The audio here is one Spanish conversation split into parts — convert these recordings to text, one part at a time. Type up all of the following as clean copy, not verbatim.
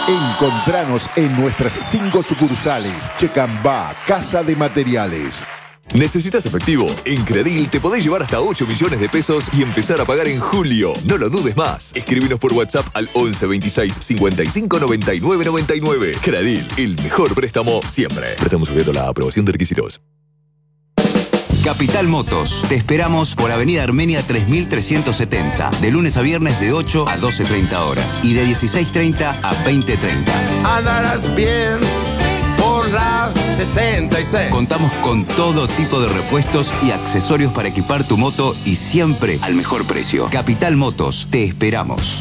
Encontranos en nuestras 5 sucursales. Checambá, Casa de Materiales. ¿Necesitas efectivo? En Credil te podés llevar hasta 8 millones de pesos y empezar a pagar en julio. No lo dudes más. Escríbenos por WhatsApp al 11 26 55 99 99. Credil, el mejor préstamo siempre. Préstamo sujeto a la aprobación de requisitos. Capital Motos. Te esperamos por Avenida Armenia 3370. De lunes a viernes de 8 a 12:30 horas. Y de 16:30 a 20:30. Andarás bien por la 66. Contamos con todo tipo de repuestos y accesorios para equipar tu moto y siempre al mejor precio. Capital Motos. Te esperamos.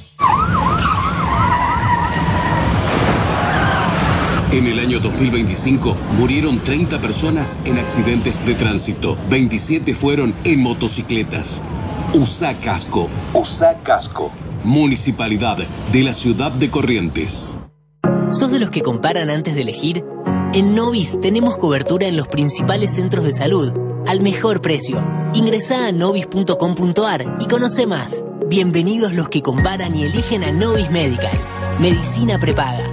En el año 2025 murieron 30 personas en accidentes de tránsito. 27 fueron en motocicletas. Usá casco. Usá casco. Municipalidad de la Ciudad de Corrientes. ¿Sos de los que comparan antes de elegir? En Novis tenemos cobertura en los principales centros de salud, al mejor precio. Ingresá a novis.com.ar y conoce más. Bienvenidos los que comparan y eligen a Novis Medical. Medicina prepaga.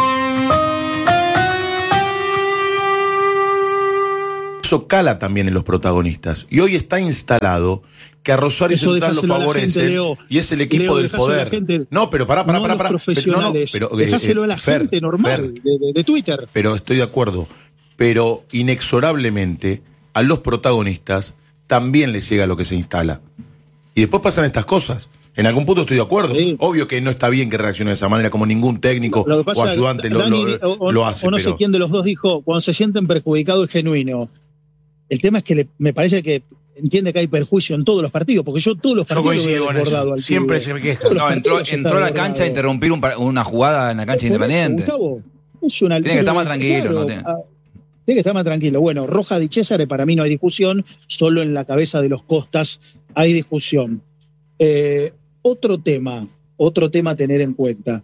Eso cala también en los protagonistas. Y hoy está instalado que a Rosario Central lo favorece y es el equipo del poder. No, pero pará. Dejáselo a la gente normal de Twitter. Pero estoy de acuerdo. Pero inexorablemente a los protagonistas también les llega lo que se instala. Y después pasan estas cosas. En algún punto estoy de acuerdo. Sí. Obvio que no está bien que reaccione de esa manera, como ningún técnico o ayudante lo hace. O no sé quién de los dos dijo, cuando se sienten perjudicados es genuino. El tema es que me parece que entiende que hay perjuicio en todos los partidos, porque yo todos los partidos he desbordado al siempre se me queja. No, entró a la cancha a interrumpir una jugada en la cancha Independiente. Gustavo, tiene que estar más tranquilo. Claro, tiene que estar más tranquilo. Bueno, Roja Di Cesare para mí no hay discusión, solo en la cabeza de los Costas hay discusión. Otro tema a tener en cuenta.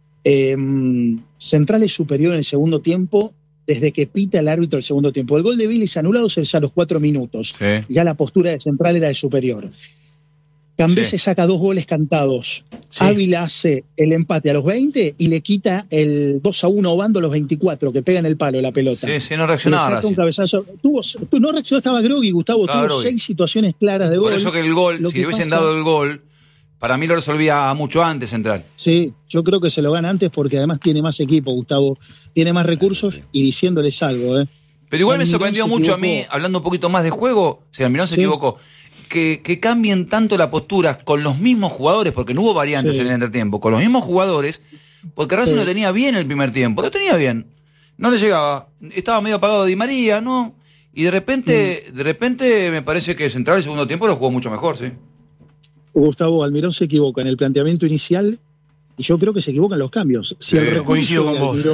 Central es superior en el segundo tiempo desde que pita el árbitro el segundo tiempo. El gol de Vélez anulado es a los 4 minutos. Sí. Ya la postura de Central era de superior. Cambé se saca 2 goles cantados. Sí. Ávila hace el empate a los 20 y le quita el 2-1 a Obando a los 24, que pega en el palo la pelota. Sí, no reaccionaba. Un cabezazo. No reaccionó, estaba Grogui, Gustavo. Tuvo 6 situaciones claras de gol. Por eso que el gol, si le hubiesen dado el gol, para mí lo resolvía mucho antes Central. Sí, yo creo que se lo gana antes porque además tiene más equipo, Gustavo. Tiene más recursos y diciéndoles algo. Pero igual me sorprendió mucho a mí, hablando un poquito más de juego, Almirón se equivocó, que cambien tanto la postura con los mismos jugadores, porque no hubo variantes en el entretiempo, con los mismos jugadores, porque Racing lo tenía bien el primer tiempo, lo tenía bien, no le llegaba, estaba medio apagado Di María, ¿no? Y de repente me parece que Central el segundo tiempo lo jugó mucho mejor, sí. Gustavo, Almirón se equivoca en el planteamiento inicial y yo creo que se equivocan los cambios. Si coincido con vos.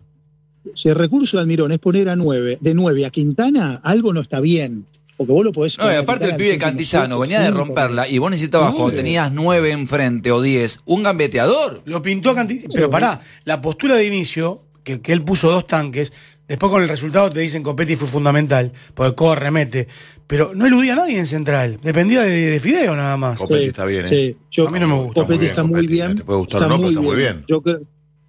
Si el recurso de Almirón es poner de 9 a Quintana, algo no está bien. Porque vos lo podés... No, aparte el pibe Cantizano venía de romperla y vos necesitabas cuando tenías 9 enfrente o 10, un gambeteador. Lo pintó a Cantizano. Pero pará, la postura de inicio, que él puso 2 tanques, después con el resultado te dicen Copetti fue fundamental, porque corre, mete. Pero no eludía a nadie en Central, dependía de Fideo nada más. Copetti está bien, Sí. A mí no me gusta. Copetti está muy bien. Te puede gustar o no, pero está muy bien. Yo creo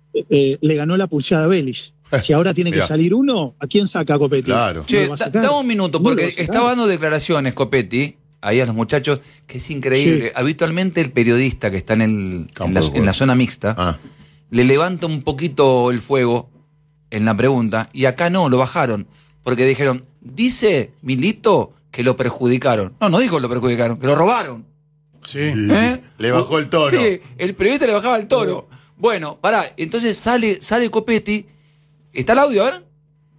le ganó la pulseada a Vélez. Si ahora tiene que salir uno, ¿a quién saca a Copetti? Claro. Che, dame un minuto, porque estaba dando declaraciones Copetti, ahí a los muchachos, que es increíble. Sí. Habitualmente el periodista que está en la zona mixta le levanta un poquito el fuego en la pregunta, y acá no, lo bajaron, porque dijeron, dice Milito que lo perjudicaron. No dijo que lo perjudicaron, que lo robaron. Sí. Le bajó el tono. Sí, el periodista le bajaba el tono. Bueno, pará, entonces sale Copetti. ¿Está el audio, a ver?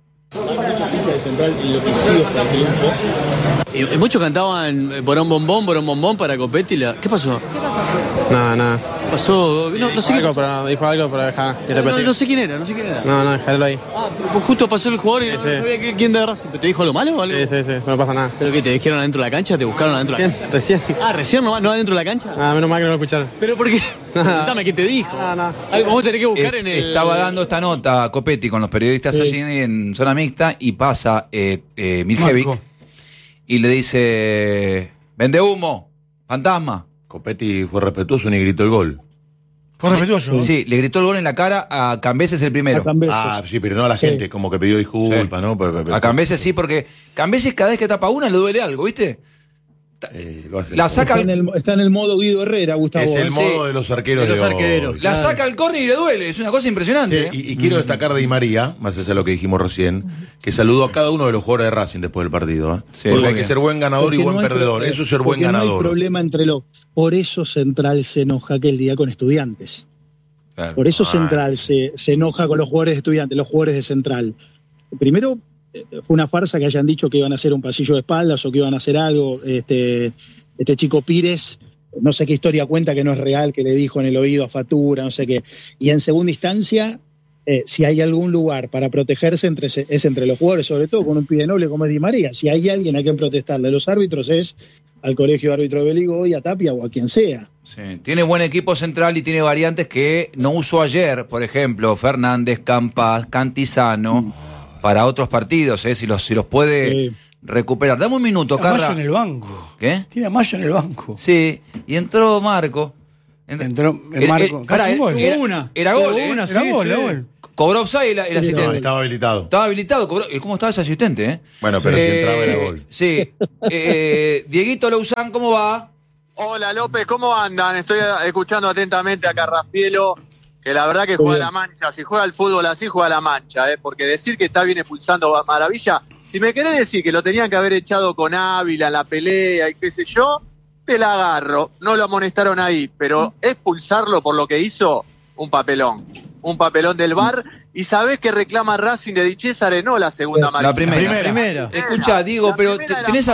Y muchos cantaban Borón Bombón para Copetti. ¿Qué pasó? Nada. Pasó, no sé dijo algo, pero deja de repetir. No sé quién era. No, déjalo ahí. Pues justo pasó el jugador y no sabía quién de Racing. ¿Te dijo algo malo o algo? Sí, no pasa nada. ¿Pero qué, te dijeron adentro de la cancha? ¿Te buscaron adentro de la cancha? Recién. ¿Recién no adentro de la cancha? Menos mal que no lo escucharon. ¿Pero por qué? Cuéntame qué te dijo. Algo vos tenés que buscar en el... Estaba dando esta nota Copetti con los periodistas allí en zona mixta y pasa Miljevic y le dice, vende humo, fantasma. Copetti fue respetuoso ni gritó el gol. Fue respetuoso. Sí, le gritó el gol en la cara a Cambeses el primero. Sí, pero no a la gente, como que pidió disculpas, ¿no? A Cambeses sí, porque Cambeses cada vez que tapa una le duele algo, ¿viste? La saca está en el modo Guido Herrera, Gustavo. Es el modo de los arqueros de hoy. La saca al córner y le duele, es una cosa impresionante. Sí, y quiero destacar de Di María, más allá de lo que dijimos recién, que saludó a cada uno de los jugadores de Racing después del partido. Sí, porque hay que ser buen ganador y buen perdedor. Eso es ser buen ganador. No hay problema entre los. Por eso Central se enoja aquel día con Estudiantes. Claro. Por eso Central se enoja con los jugadores de Estudiantes, los jugadores de Central. Primero, fue una farsa que hayan dicho que iban a hacer un pasillo de espaldas o que iban a hacer algo. Este chico Pires, no sé qué historia cuenta que no es real, que le dijo en el oído a Fatura, no sé qué. Y en segunda instancia, si hay algún lugar para protegerse es entre los jugadores, sobre todo con un pibe noble como es Di María. Si hay alguien a quien protestarle a los árbitros es al Colegio de Árbitros de Beligo y a Tapia o a quien sea. Sí. Tiene buen equipo Central y tiene variantes que no usó ayer, por ejemplo, Fernández, Campas, Cantizano, para otros partidos, si los puede recuperar. Dame un minuto, Carla. Mayo en el banco. ¿Qué? Tiene a Mayo en el banco. Sí, y entró Marco. Entró Marco. Casi un gol. Era gol. Era gol. Cobró offside el asistente. No, estaba habilitado. Estaba habilitado. ¿Cómo estaba ese asistente? Bueno, pero el que entraba era gol. Sí. Dieguito Louzán, ¿cómo va? Hola López, ¿cómo andan? Estoy escuchando atentamente a Carrafielo, que la verdad que juega la mancha. Si juega el fútbol así, juega la mancha, porque decir que está bien expulsando maravilla. Si me querés decir que lo tenían que haber echado con Ávila en la pelea y qué sé yo, te la agarro. No lo amonestaron ahí, pero expulsarlo por lo que hizo, un papelón del VAR. ¿Y sabés que reclama Racing de Di Cesare? No la segunda amarilla. La primera. Escucha, Diego, pero ¿tenés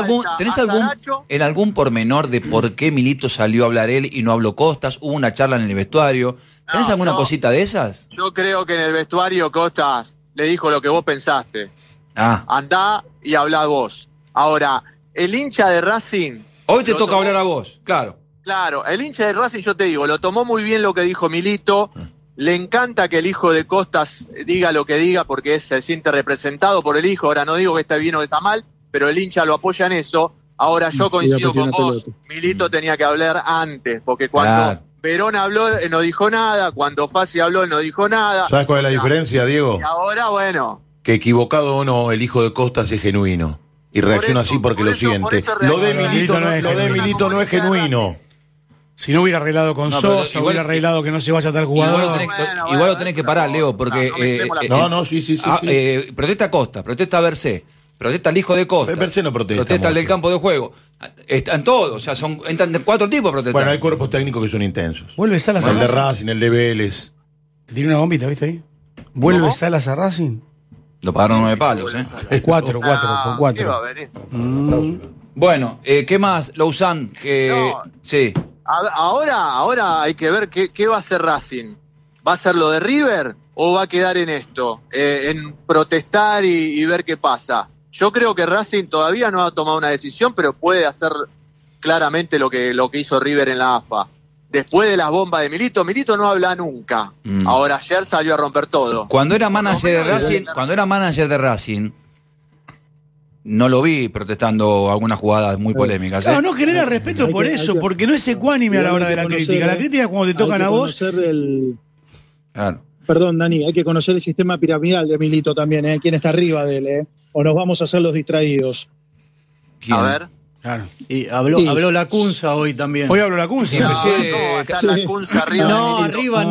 algún pormenor de por qué Milito salió a hablar él y no habló Costas? ¿Hubo una charla en el vestuario? ¿Tenés alguna cosita de esas? Yo creo que en el vestuario Costas le dijo lo que vos pensaste. Andá y hablá vos. Ahora, el hincha de Racing... Hoy te toca hablar a vos, claro. Claro, el hincha de Racing, yo te digo, lo tomó muy bien lo que dijo Milito. Le encanta que el hijo de Costas diga lo que diga porque se siente representado por el hijo. Ahora no digo que está bien o que está mal, pero el hincha lo apoya en eso. Ahora yo coincido con vos. Milito tenía que hablar antes, porque cuando Verón habló, no dijo nada. Cuando Fassi habló, no dijo nada. ¿Sabes cuál es la diferencia, Diego? Y ahora, bueno... Que equivocado o no, el hijo de Costas es genuino. Y reacciona así porque lo siente. Lo de Milito no es genuino. Si no hubiera arreglado con Sosa, hubiera arreglado que no se vaya tal jugador. Igual lo tenés que parar, Leo, porque... sí. Protesta Costa, protesta Bercé, protesta el hijo de Costa. Bercé no protesta. Protesta el del campo de juego. Están todos, o sea, entran 4 tipos protestando. Bueno, hay cuerpos técnicos que son intensos. Vuelve Salas a Racing. El de Racing, el de Vélez. Te tiré una bombita, ¿viste ahí? ¿Vuelve Salas a Racing? Lo pagaron 9 palos, 4. Bueno, ¿qué más? Louzán, sí. Ahora hay que ver qué va a hacer Racing. ¿Va a ser lo de River o va a quedar en esto? En protestar y ver qué pasa. Yo creo que Racing todavía no ha tomado una decisión, pero puede hacer claramente lo que hizo River en la AFA. Después de las bombas de Milito no habla nunca. Ahora ayer salió a romper todo. Cuando era manager de Racing, no lo vi protestando algunas jugadas muy polémicas. Claro, no genera respeto por eso, porque no es ecuánime a la hora de la crítica. La crítica es cuando te tocan a vos. Claro. Perdón, Dani, hay que conocer el sistema piramidal de Milito también, quién está arriba de él, o nos vamos a hacer los distraídos. ¿Quién? A ver. Claro. Y habló Lacunza hoy también. Hoy habló Lacunza. Está Lacunza arriba. No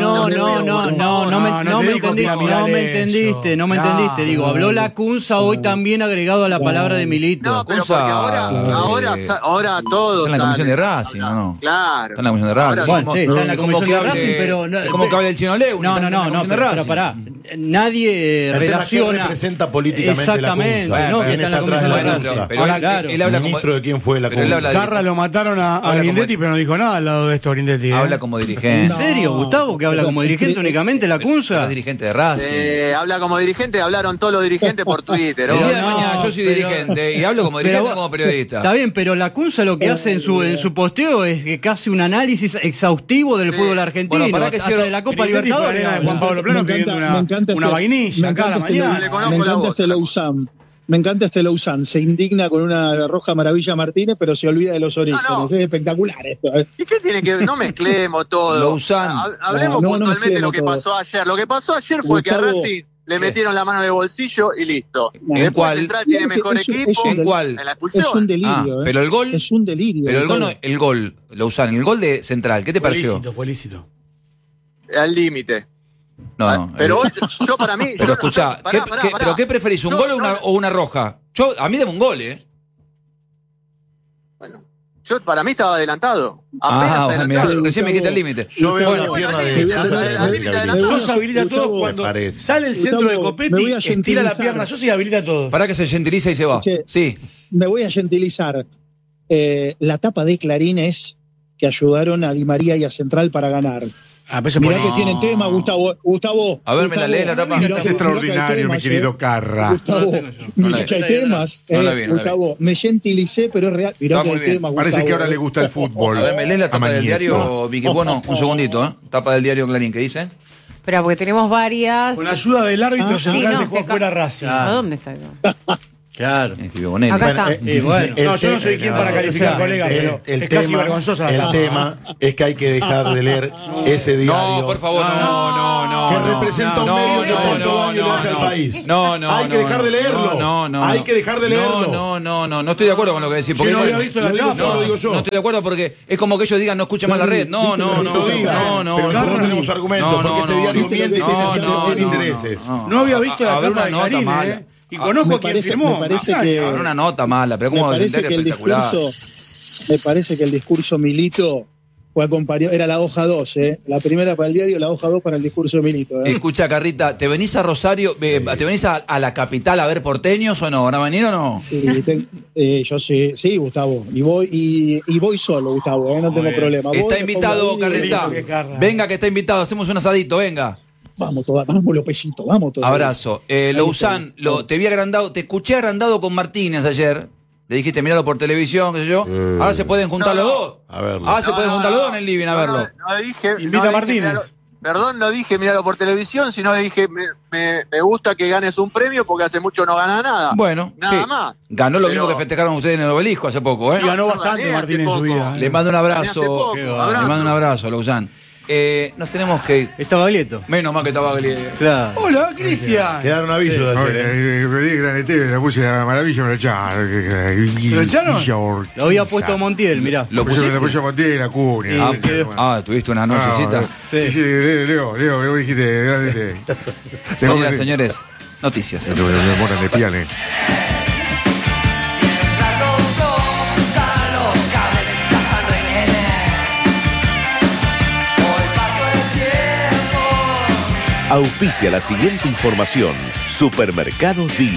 me entendiste. Digo, habló Lacunza hoy también agregado a la palabra de Milito. No, pero porque ahora todos. Está en la comisión de Racing, ¿no? Claro. Está en la comisión de Racing. Bueno, sí, está en la comisión de Racing, pero es como que habla el Chino Leu. No, pero pará. Nadie relaciona. Representa políticamente exactamente, no, que está en la comisión de Racing. Pero él habla ministro de quién fue la Carra lo mataron a Grindetti, pero no dijo nada al lado de esto Grindetti. Habla como dirigente. ¿En serio, Gustavo, que habla como dirigente únicamente Lacunza? Es dirigente de Racing. Habla como dirigente, hablaron todos los dirigentes por Twitter. Yo soy dirigente y hablo como dirigente como periodista. Está bien, pero Lacunza lo que hace en su posteo es que casi un análisis exhaustivo del fútbol argentino. Bueno, para que hasta de la Copa Libertadores. Juan Pablo Plano pidiendo una vainilla acá a la mañana. Me encanta este Louzán. Me encanta este Lausanne. Se indigna con una roja maravilla Martínez, pero se olvida de los orígenes. No. Es espectacular esto. ¿Y qué tiene que ver? No mezclemos todo. Lausanne. Hablemos puntualmente de lo que pasó ayer. Lo que pasó ayer fue que a Racing le metieron la mano en el bolsillo y listo. ¿En cuál? Central tiene mejor equipo. ¿En cuál? En la expulsión. Es un delirio. Pero el gol. Es un delirio. Pero el gol, Lausanne, el gol de Central, ¿qué te pareció? Fue lícito. Al límite. No. Pero yo para mí. Pero escuchá, ¿pero qué preferís? ¿Un gol o una roja? A mí dame un gol, Yo para mí estaba adelantado. Mira, recién me quita el límite. Yo veo la pierna de Sos habilita a todos cuando sale el centro de Copetti, estira la pierna. Yo soy habilita a todos. Para que se gentiliza y se va. Sí. Me voy a gentilizar. La tapa de Clarín es que ayudaron a Di María y a Central para ganar. Mirá que tienen tema, Gustavo. A ver, me la lee la tapa. Es extraordinario, mi querido Carra. Gustavo, mirá que hay temas. Gustavo, me gentilicé, pero es real. Mirá que hay temas, Parece que ahora le gusta el fútbol. A ver, me lee la tapa del diario, Vicky. Bueno, un segundito, Tapa del diario Clarín, ¿qué dice? Pero porque tenemos varias. Con ayuda del árbitro central dejó fuera Racing. ¿A dónde está eso? Claro. Acá está. No, yo no soy quien para calificar, colega, pero es casi vergonzosa. El tema es que hay que dejar de leer ese diario. No, por favor, no. Que representa un medio que tanto daño le hace al país. Hay que dejar de leerlo. Hay que dejar de leerlo. No estoy de acuerdo con lo que decís. Yo no había visto la tapa. Lo digo yo. No estoy de acuerdo porque es como que ellos digan no escuchen más la red. No. Pero nosotros no tenemos argumentos porque este diario miente y tiene intereses. No había visto la tapa de Clarín, y conozco a quien firmó. Me parece que una nota mala, pero como espectacular. Me parece que el discurso Milito fue acompañado, era la hoja 2, la primera para el diario, la hoja 2 para el discurso de Milito. Escucha, Carrita, ¿te venís a Rosario, te venís a la capital a ver porteños o no? ¿Van a venir o no? Yo sí, Gustavo, y voy solo, Gustavo, no tengo problema. Está invitado, Carrita. Venga, que está invitado, hacemos un asadito, venga. Vamos los pellitos, vamos todos. Abrazo. Lausanne, te vi agrandado, te escuché agrandado con Martínez ayer. Le dijiste, míralo por televisión, qué sé yo. Ahora se pueden juntar los dos. A verlo. Ahora se pueden juntar los dos en el living a verlo. No dije. Invita a Martínez. Perdón, no dije míralo por televisión, sino le dije me gusta que ganes un premio porque hace mucho no gana nada. Bueno, nada más. Ganó lo mismo que festejaron ustedes en el Obelisco hace poco, Y ganó bastante Martínez en su vida. Le mando un abrazo. Le mando un abrazo, Lausanne. Nos tenemos que ir. Está Baglietto. Menos mal que está Baglietto. Claro. Hola, Cristian. Quedaron avisos de ayer. Pedí granete, la puse a la maravilla, me lo echaron. ¿Lo echaron? Lo había puesto Montiel, mirá. Lo puse a Montiel, la Cunha. ¿Tuviste una nochecita? Sí, Leo, vos dijiste granete. Señoras, señores, noticias. Me moran de piales. Auspicia la siguiente información. Supermercados Día.